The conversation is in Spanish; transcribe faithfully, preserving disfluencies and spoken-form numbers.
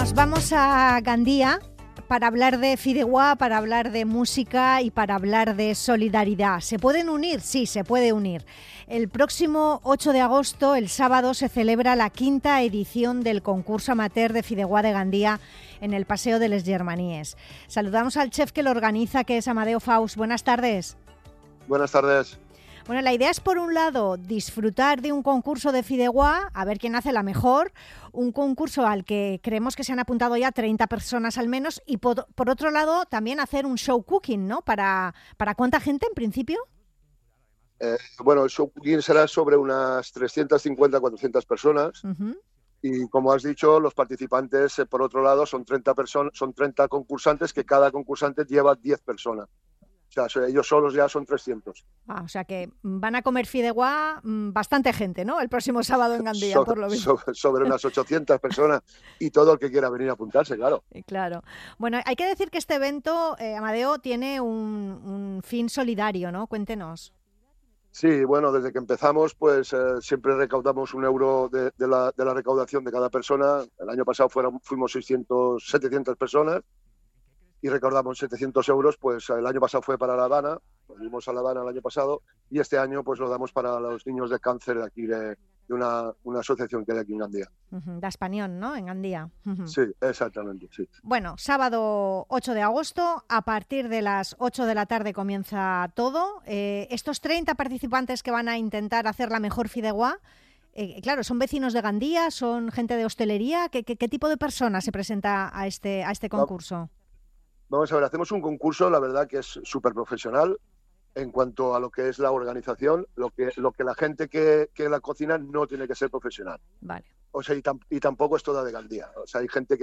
Nos vamos a Gandía para hablar de fideuá, para hablar de música y para hablar de solidaridad. ¿Se pueden unir? Sí, se puede unir. El próximo ocho de agosto, el sábado, se celebra la quinta edición del concurso amateur de fideuá de Gandía en el Paseo de les Germaníes. Saludamos al chef que lo organiza, que es Amadeo Faust. Buenas tardes. Buenas tardes. Bueno, la idea es, por un lado, disfrutar de un concurso de fideuá, a ver quién hace la mejor, un concurso al que creemos que se han apuntado ya treinta personas al menos, y por, por otro lado, también hacer un show cooking, ¿no? ¿Para, para cuánta gente, en principio? Eh, bueno, el show cooking será sobre unas trescientas cincuenta a cuatrocientas personas. Uh-huh. Y como has dicho, los participantes, eh, por otro lado, son treinta personas, son treinta concursantes, que cada concursante lleva diez personas. O sea, ellos solos ya son trescientos. Ah, o sea que van a comer fideuá bastante gente, ¿no? El próximo sábado en Gandía, so, por lo visto. Sobre, sobre unas ochocientas personas y todo el que quiera venir a apuntarse, claro. Claro. Bueno, hay que decir que este evento, eh, Amadeo, tiene un, un fin solidario, ¿no? Cuéntenos. Sí, bueno, desde que empezamos, pues eh, siempre recaudamos un euro de, de, la, de la recaudación de cada persona. El año pasado fueron, fuimos seiscientas, setecientas personas. Y recordamos setecientos euros, pues el año pasado fue para La Habana, volvimos a La Habana el año pasado, y este año pues lo damos para los niños de cáncer de aquí, de, de una, una asociación que hay aquí en Gandía. Uh-huh, de Español, ¿no? En Gandía. Uh-huh. Sí, exactamente, sí. Bueno, sábado ocho de agosto, a partir de las ocho de la tarde comienza todo. Eh, estos treinta participantes que van a intentar hacer la mejor fideuá, Eh, claro, ¿son vecinos de Gandía? ¿Son gente de hostelería? ¿Qué, qué, qué tipo de personas se presenta a este, a este concurso? Vamos a ver, hacemos un concurso, la verdad que es súper profesional en cuanto a lo que es la organización, lo que, lo que la gente que, que la cocina no tiene que ser profesional. Vale. O sea, y, tam, y tampoco es toda de Gandía. O sea, hay gente que